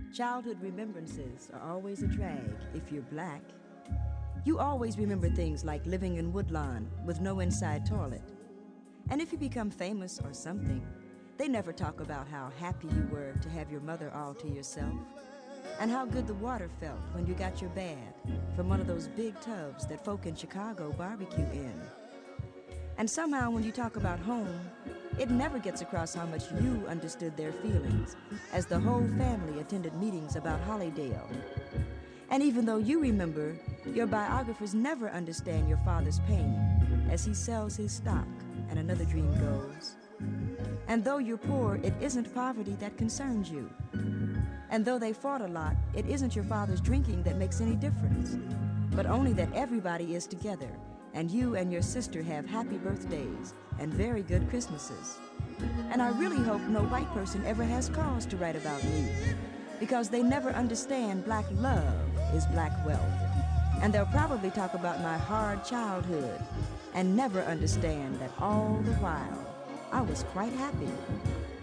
Childhood remembrances are always a drag if you're black. You always remember things like living in Woodlawn with no inside toilet. And if you become famous or something, they never talk about how happy you were to have your mother all to yourself, and how good the water felt when you got your bath from one of those big tubs that folk in Chicago barbecue in. And somehow when you talk about home, it never gets across how much you understood their feelings as the whole family attended meetings about Hollydale. And even though you remember, your biographers never understand your father's pain as he sells his stock and another dream goes. And though you're poor, it isn't poverty that concerns you. And though they fought a lot, it isn't your father's drinking that makes any difference, but only that everybody is together, and you and your sister have happy birthdays and very good Christmases. And I really hope no white person ever has cause to write about me, because they never understand black love is black wealth. And they'll probably talk about my hard childhood and never understand that all the while I was quite happy.